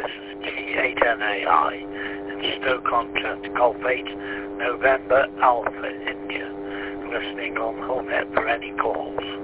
this is G8NAI in Stoke-on-Trent, Golf 8, November, Alpha, India. Listening on Home Net for any calls.